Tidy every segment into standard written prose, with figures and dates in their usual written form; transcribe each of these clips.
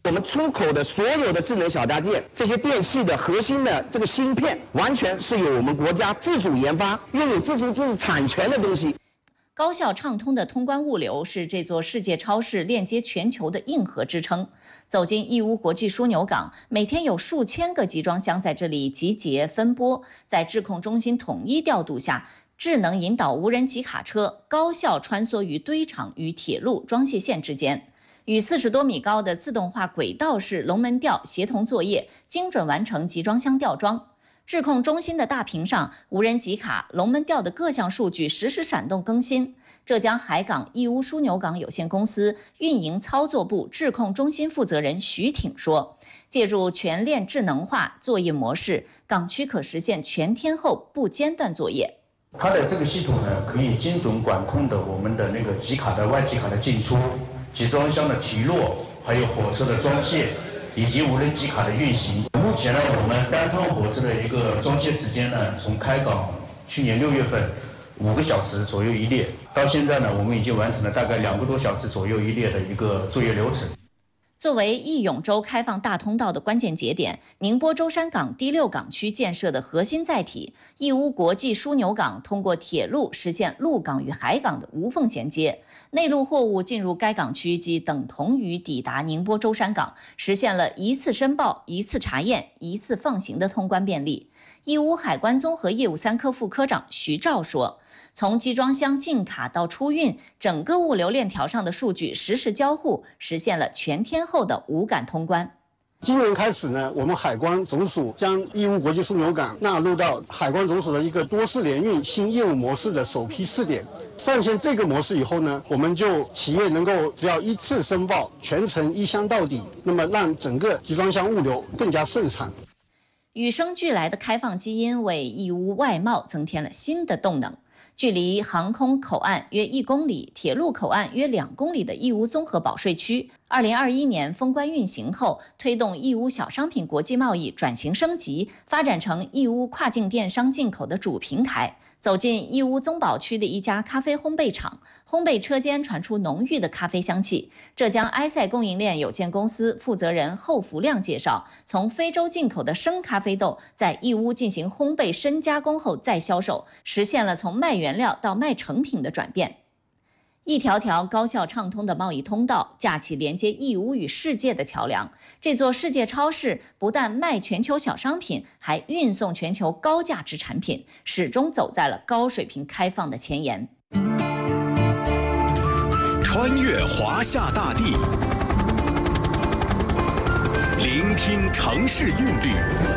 我们出口的所有的智能小家电，这些电器的核心的这个芯片，完全是由我们国家自主研发、拥有自主知识产权的东西。 高效畅通的通关物流是这座世界超市链接全球的硬核支撑。走进义乌国际枢纽港，每天有数千个集装箱在这里集结分拨，在质控中心统一调度下，智能引导无人集卡车高效穿梭于堆场与铁路装卸线之间，与40多米高的自动化轨道式龙门吊协同作业，精准完成集装箱吊装。质控中心的大屏上，无人集卡、龙门吊的各项数据实时闪动更新。浙江海港义乌枢纽港有限公司运营操作部质控中心负责人徐挺说，借助全链智能化作业模式，港区可实现全天候不间断作业。 它的这个系统呢，可以精准管控的我们的那个集卡的外集卡的进出、集装箱的提落，还有火车的装卸，以及无人集卡的运行。目前呢，我们单趟火车的一个装卸时间呢，从开港去年6月份5个小时左右一列，到现在呢，我们已经完成了大概2个多小时左右一列的一个作业流程。 作为义永州开放大通道的关键节点，宁波舟山港第6港区建设的核心载体义乌国际枢纽港通过铁路实现陆港与海港的无缝衔接，内陆货物进入该港区即等同于抵达宁波舟山港，实现了一次申报、一次查验、一次放行的通关便利。义乌海关综合业务3科副科长徐照说，从集装箱进卡到出运，整个物流链条上的数据实时交互，实现了全天候的无感通关。 今年开始呢，我们海关总署将义乌国际枢纽港纳入到海关总署的一个多式联运新业务模式的首批试点。上线这个模式以后呢，我们就企业能够只要一次申报，全程一箱到底，那么让整个集装箱物流更加顺畅。 与生俱来的开放基因为义乌外贸增添了新的动能。距离航空口岸约1公里、铁路口岸约2公里的义乌综合保税区，2021年封关运行后，推动义乌小商品国际贸易转型升级，发展成义乌跨境电商进口的主平台。走进义乌宗保区的一家咖啡烘焙厂，烘焙车间传出浓郁的咖啡香气。浙江埃塞供应链有限公司负责人侯福亮介绍，从非洲进口的生咖啡豆在义乌进行烘焙深加工后再销售，实现了从卖原料到卖成品的转变。一条条高效畅通的贸易通道，架起连接义乌与世界的桥梁。这座世界超市不但卖全球小商品，还运送全球高价值产品，始终走在了高水平开放的前沿。 穿越华夏大地，聆听城市韵律，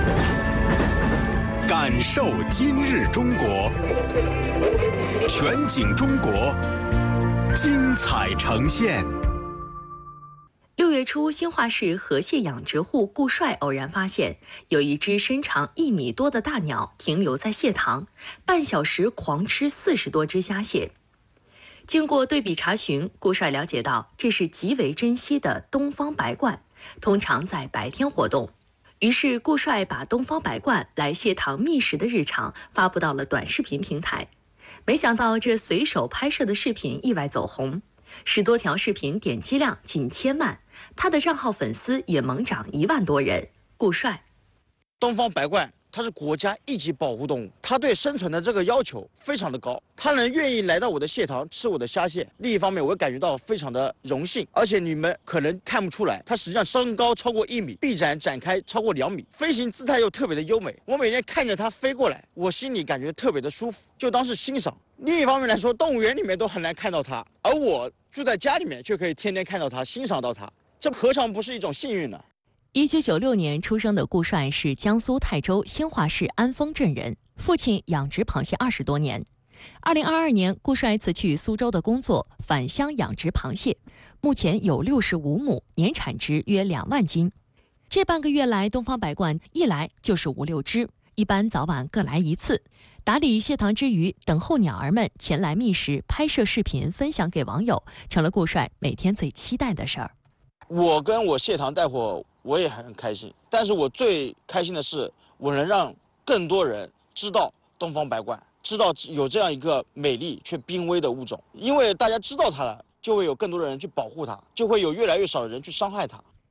感受今日中国，全景中国，精彩呈现。 6月初，兴化市河蟹养殖户顾帅偶然发现，有一只身长1米多的大鸟停留在蟹塘，半小时狂吃40多只虾蟹。经过对比查询，顾帅了解到这是极为珍稀的东方白鹳，通常在白天活动。于是，顾帅把东方白鹳来蟹塘觅食的日常发布到了短视频平台。没想到这随手拍摄的视频意外走红，10多条视频点击量近1000万，他的账号粉丝也猛涨1万多人。顾帅， 东方白鹳它是国家一级保护动物，它对生存的这个要求非常的高，它能愿意来到我的蟹塘吃我的虾蟹。另一方面，我感觉到非常的荣幸，而且你们可能看不出来，它实际上身高超过1米，臂展展开超过2米，飞行姿态又特别的优美。我每天看着它飞过来，我心里感觉特别的舒服，就当是欣赏。另一方面来说，动物园里面都很难看到它，而我住在家里面却可以天天看到它，欣赏到它，这何尝不是一种幸运呢 ？1996年出生的顾帅是江苏泰州兴化市安丰镇人，父亲养殖螃蟹20多年。2022年，顾帅辞去苏州的工作，返乡养殖螃蟹，目前有65亩，年产值约2万斤。这半个月来，东方白鹳一来就是5、6只，一般早晚各来一次。打理蟹塘之余，等候鸟儿们前来觅食，拍摄视频分享给网友，成了顾帅每天最期待的事儿。 我跟我蟹塘带货，我也很开心，但是我最开心的是，我能让更多人知道东方白鹳，知道有这样一个美丽却濒危的物种。因为大家知道它了，就会有更多的人去保护它，就会有越来越少的人去伤害它。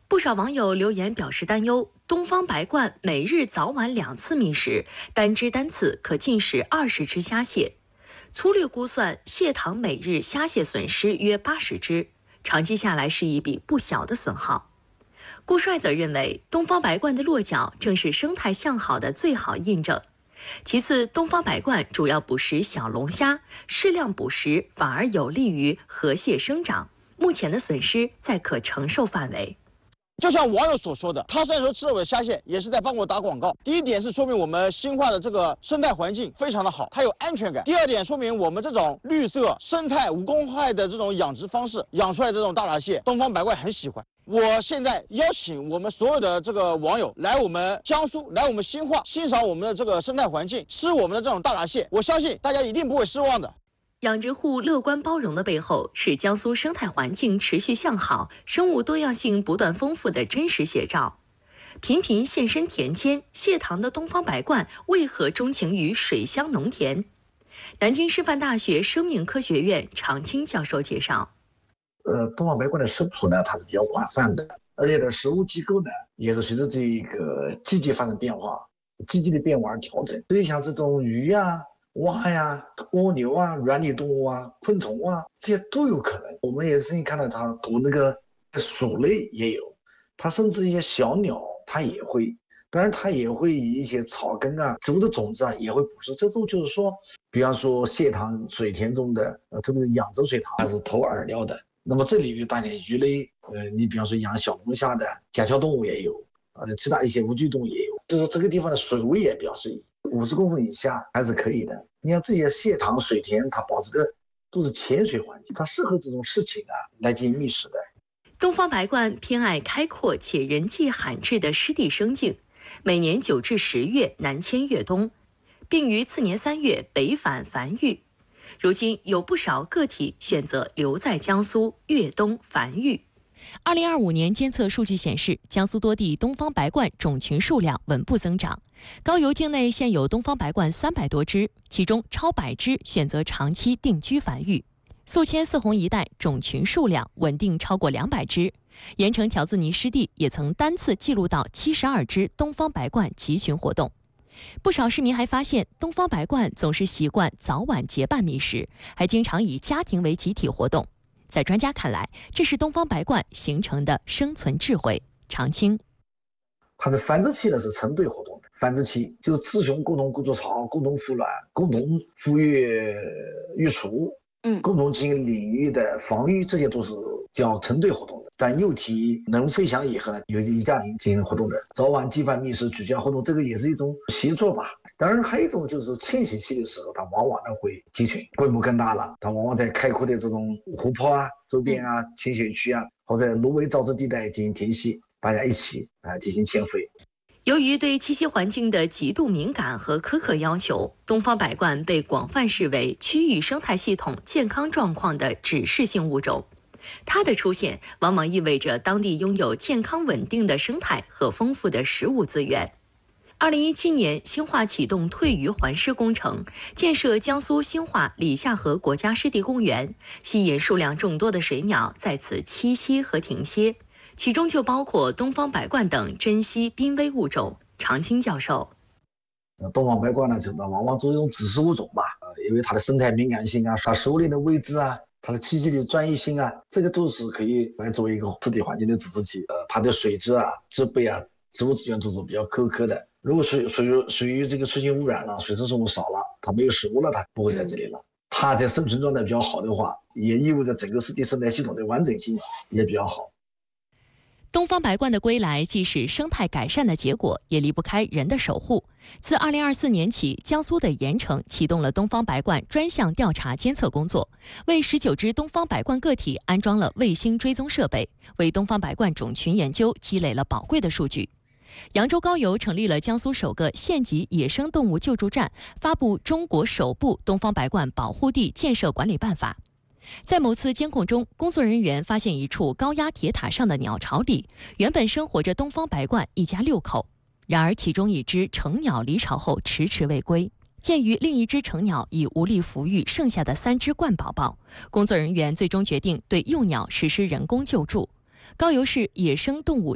不少网友留言表示担忧，东方白鹳每日早晚2次觅食，单只单次可进食20只虾蟹。粗略估算，蟹塘每日虾蟹损失约80只，长期下来是一笔不小的损耗。顾帅则认为，东方白鹳的落脚正是生态向好的最好印证。其次，东方白鹳主要捕食小龙虾，适量捕食反而有利于河蟹生长，目前的损失在可承受范围。 就像网友所说的，他虽然说吃了我的虾蟹，也是在帮我打广告。第一点是说明我们新化的这个生态环境非常的好，它有安全感。第二点说明我们这种绿色、生态无公害的这种养殖方式，养出来这种大闸蟹，东方白鹳很喜欢。我现在邀请我们所有的这个网友来我们江苏，来我们新化，欣赏我们的这个生态环境，吃我们的这种大闸蟹，我相信大家一定不会失望的。 养殖户乐观包容的背后，是江苏生态环境持续向好、生物多样性不断丰富的真实写照。频频现身田间，蟹塘的东方白鹳为何钟情于水乡农田？南京师范大学生命科学院常青教授介绍， 东方白鹳的食谱呢，它是比较广泛的，而且的食物机构呢，也是随着这个季节发生变化，季节的变化而调整。所以像这种鱼啊、蛙呀、蜗牛啊、软体动物啊、昆虫啊，这些都有可能。我们也是看到它读那个鼠类也有，它甚至一些小鸟它也会，当然它也会以一些草根啊、植物的种子啊也会捕食。这种就是说，比方说蟹塘水田中的，特别是扬州水塘，它是投饵料的。那么这里有大点鱼类，你比方说养小龙虾的甲壳动物也有，其他一些无脊动物也有。就是说这个地方的水位也比较适宜，50公分以下还是可以的。你看这些蟹塘水田，它保持的都是浅水环境，它适合这种事情啊来进行觅食的。 东方白鹳偏爱开阔且人迹罕至的湿地生境，每年9至10月南迁越冬，并于次年3月北返繁育。如今有不少个体选择留在江苏越冬繁育。 2025年监测数据显示，江苏多地东方白鹳种群数量稳步增长。高邮境内现有东方白鹳300多只，其中超100只选择长期定居繁育。宿迁泗洪一带种群数量稳定超过200只。盐城条子泥湿地也曾单次记录到72只东方白鹳集群活动。不少市民还发现，东方白鹳总是习惯早晚结伴觅食，还经常以家庭为集体活动。在专家看来，这是东方白鹳形成的生存智慧。常青， 它的繁殖期呢是成对活动的，繁殖期就是雌雄共同筑巢、共同孵卵、共同孵育育雏，共同进行领域的防御，这些都是叫成对活动的。但幼体能飞翔以后呢，有一家庭进行活动的，早晚结伴觅食、举家活动，这个也是一种协作吧。当然还有一种就是迁徙期的时候，它往往呢会集群，规模更大了，它往往在开阔的这种湖泊啊、周边啊、浅水区啊，或者芦苇沼泽地带进行停息，大家一起进行迁飞。 由于对栖息环境的极度敏感和苛刻要求，东方白鹳被广泛视为区域生态系统健康状况的指示性物种。它的出现往往意味着当地拥有健康稳定的生态和丰富的食物资源。2017年，兴化启动退渔还湿工程，建设江苏兴化里下河国家湿地公园，吸引数量众多的水鸟在此栖息和停歇，其中就包括东方白鹳等珍稀濒危物种。常青教授， 东方白鹳呢，就往往作为一种指示物种吧，因为它的生态敏感性啊，它食物链的位置啊，它的栖息的专一性啊，这个都是可以来作为一个湿地环境的指示器。它的水质啊、植被啊、植物资源都是比较苛刻的。如果水域这个出现污染了，水生生物少了，它没有食物了，它不会在这里了。它在生存状态比较好的话，也意味着整个湿地生态系统的完整性也比较好。 东方白鹳的归来既是生态改善的结果，也离不开人的守护。自2024年起，江苏的盐城启动了东方白鹳专项调查监测工作，为19只东方白鹳个体安装了卫星追踪设备，为东方白鹳种群研究积累了宝贵的数据。扬州高邮成立了江苏首个县级野生动物救助站，发布中国首部东方白鹳保护地建设管理办法。在某次监控中，工作人员发现一处高压铁塔上的鸟巢里，原本生活着东方白鹳一家6口。然而其中一只成鸟离巢后迟迟未归，鉴于另一只成鸟已无力抚育剩下的3只鹳宝宝，工作人员最终决定对幼鸟实施人工救助。高邮市野生动物